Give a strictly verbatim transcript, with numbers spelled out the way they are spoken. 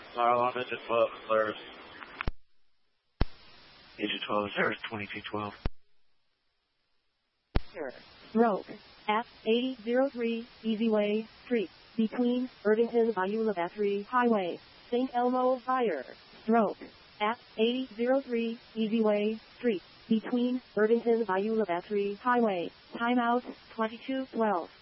Marlon, Engine twelve, Polaris. Engine twelve, Polaris twenty-two twelve. Stroke F eighty oh three, Easyway Street, between Irvington Beulah Battery Highway, Saint Elmo Fire. Stroke F eighty oh three, Easyway Street, between Irvington Beulah Battery Highway. Timeout twenty-two twelve.